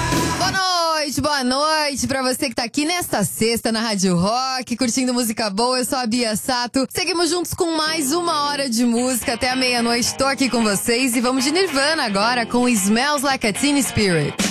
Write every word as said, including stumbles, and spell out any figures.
Boa noite, boa noite pra você que tá aqui nesta sexta na Rádio Rock, curtindo música boa. Eu sou a Bia Sato. Seguimos juntos com mais uma hora de música até a meia-noite. Tô aqui com vocês e vamos de Nirvana agora com Smells Like a Teen Spirit.